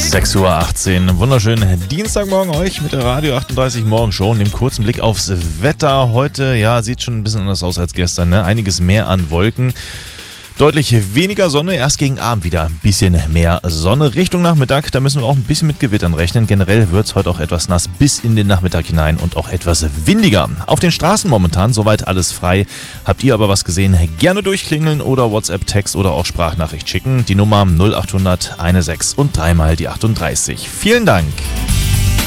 6:18 Uhr. Wunderschönen Dienstagmorgen euch mit der Radio 38 Morgenshow und dem kurzen Blick aufs Wetter. Heute, ja, sieht schon ein bisschen anders aus als gestern, ne? Einiges mehr an Wolken. Deutlich weniger Sonne, erst gegen Abend wieder ein bisschen mehr Sonne. Richtung Nachmittag, da müssen wir auch ein bisschen mit Gewittern rechnen. Generell wird es heute auch etwas nass bis in den Nachmittag hinein und auch etwas windiger. Auf den Straßen momentan soweit alles frei. Habt ihr aber was gesehen, gerne durchklingeln oder WhatsApp, Text oder auch Sprachnachricht schicken. Die Nummer 0800 16 und dreimal die 38. Vielen Dank.